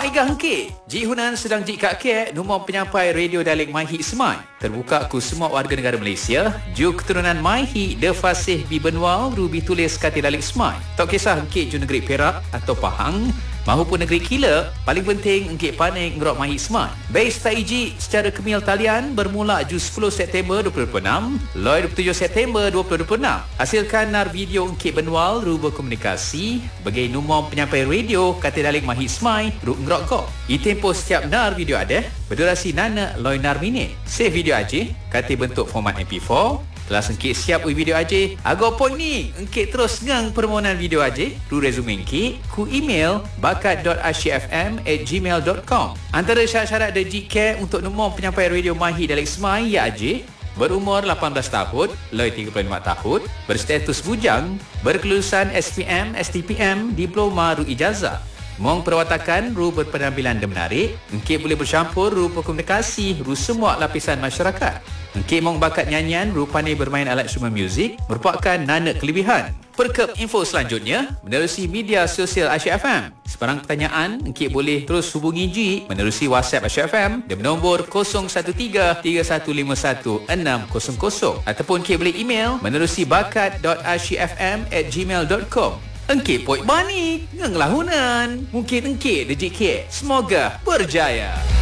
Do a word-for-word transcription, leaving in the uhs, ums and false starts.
Igah hengkit. Ji Hunan sedang jik kak kek numong penyampai radio dialek Maihi Semai. Terbuka ku semua warga negara Malaysia. Ju keturunan Maihi de fasih bi benua rubi tulis kata dialek Semai. Tak kisah hengkit ju negeri Perak atau Pahang mahupun negeri Kila, paling penting engkit panik ngerok Maihi Semai. Base taiji secara kemil talian bermula ju sepuluh September dua ribu dua puluh enam, loi dua puluh tujuh September dua ribu dua puluh enam. Hasilkan nar video engkit benwal ruba komunikasi bagi numong penyampai radio kata dialek Maihi Semai ru ngerok ko. Itempo setiap nar video ada berdurasi nana loi nar minit. Save video aja, kata bentuk format M P four. Telah engkit siap ui video aja. Agak point ni, engkit terus ngang permohonan video aja. Ru resume engkit, ku email bakat dot asyikfm at gmail dot com. Antara syarat-syarat dan jika untuk nombor penyampai radio Maihi dialek Semai ia aja. Berumur lapan belas tahun, loi tiga puluh lima tahun, berstatus bujang, berkelulusan S P M, S T P M, diploma ru ijazah. Mong perwatakan ru berpenampilan dan menarik, engkit boleh bercampur ru komunikasi ru semua lapisan masyarakat. Engkit mong bakat nyanyian ru pandai bermain alat instrumen muzik merupakan nana kelebihan. Perkep info selanjutnya menerusi media sosial Asyik F M. Sebarang pertanyaan engkit boleh terus hubungi Ji menerusi WhatsApp Asyik F M di nombor kosong satu tiga tiga satu lima satu enam kosong kosong ataupun engkit boleh email menerusi bakat dot asyikfm at gmail dot com. Engkit poik bani, ngenglah Hunan. Mungkin engkit dejik kek. Semoga berjaya.